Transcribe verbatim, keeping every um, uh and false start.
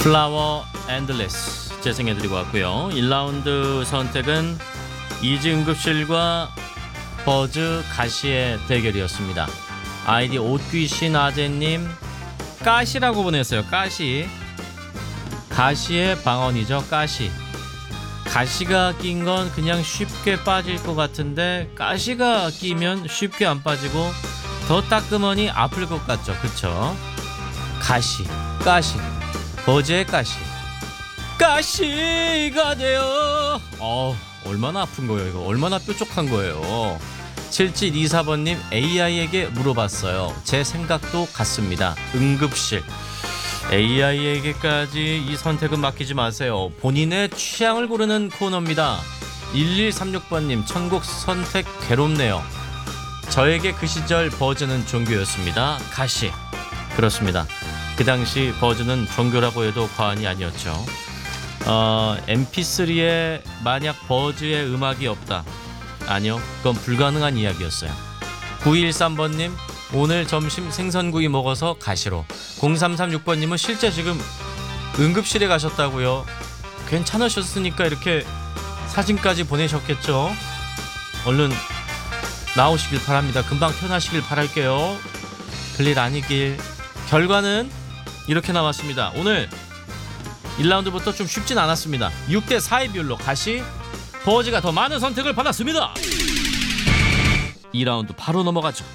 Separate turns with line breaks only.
플라워 엔드레스 재생해드리고 왔고요. 일 라운드 선택은 이지 응급실과 버즈 가시의 대결이었습니다. 아이디 옷귀신 아재님 까시라고 보냈어요. 까시. 가시의 방언이죠. 까시. 가시가 낀 건 그냥 쉽게 빠질 것 같은데 가시가 끼면 쉽게 안 빠지고 더 따끔하니 아플 것 같죠. 그쵸? 가시, 까시, 버즈의 까시, 까시가 돼요. 어, 얼마나 아픈 거예요 이거. 얼마나 뾰족한 거예요. 칠칠이사 번님 에이아이에게 물어봤어요. 제 생각도 같습니다. 응급실. 에이아이에게까지 이 선택은 맡기지 마세요. 본인의 취향을 고르는 코너입니다. 일일삼육 번님 천국 선택 괴롭네요. 저에게 그 시절 버즈는 종교였습니다. 가시. 그렇습니다. 그 당시 버즈는 종교라고 해도 과언이 아니었죠. 어, 엠피쓰리에 만약 버즈의 음악이 없다. 아니요, 그건 불가능한 이야기였어요. 구이일삼 번님 오늘 점심 생선구이 먹어서 가시로. 공삼삼육 번님은 실제 지금 응급실에 가셨다고요. 괜찮으셨으니까 이렇게 사진까지 보내셨겠죠. 얼른 나오시길 바랍니다. 금방 편하시길 바랄게요. 별일 아니길. 결과는 이렇게 나왔습니다. 오늘 일 라운드부터 좀 쉽진 않았습니다. 육 대 사의 비율로 가시, 버즈가 더 많은 선택을 받았습니다. 이 라운드 바로 넘어가죠.